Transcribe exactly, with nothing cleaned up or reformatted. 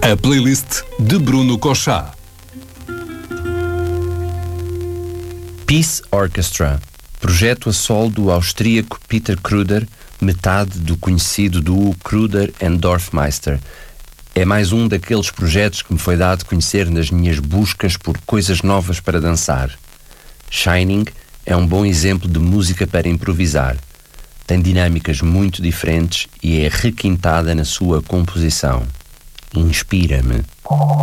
A playlist de Bruno Cochá. Peace Orchestra, projeto a solo do austríaco Peter Kruder, metade do conhecido duo Kruder and Dorfmeister. É mais um daqueles projetos que me foi dado conhecer nas minhas buscas por coisas novas para dançar. Shining é um bom exemplo de música para improvisar. Tem dinâmicas muito diferentes e é requintada na sua composição. Inspira-me.